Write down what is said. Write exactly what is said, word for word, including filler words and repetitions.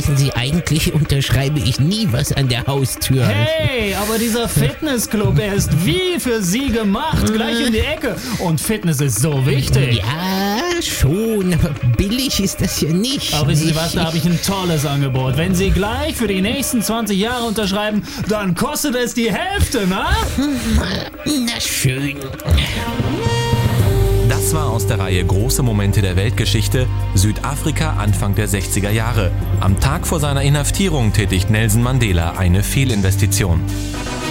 Wissen Sie, eigentlich unterschreibe ich nie was an der Haustür. Hey, aber dieser Fitnessclub, er ist wie für Sie gemacht, gleich in die Ecke. Und Fitness ist so wichtig. Ja, schon, aber billig ist das ja nicht. Aber wissen Sie was, da habe ich ein tolles Angebot. Wenn Sie gleich für die nächsten zwanzig Jahre unterschreiben, dann kostet es die Hälfte, ne? Na schön. Das war aus der Reihe Große Momente der Weltgeschichte, Südafrika Anfang der sechziger Jahre. Am Tag vor seiner Inhaftierung tätigt Nelson Mandela eine Fehlinvestition.